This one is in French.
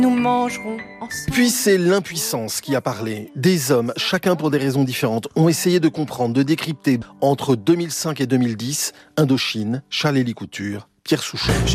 Nous mangerons ensemble. Puis c'est l'impuissance qui a parlé. Des hommes, chacun pour des raisons différentes, ont essayé de comprendre, de décrypter entre 2005 et 2010 Indochine, Charles-Élie Couture, Pierre Souchon.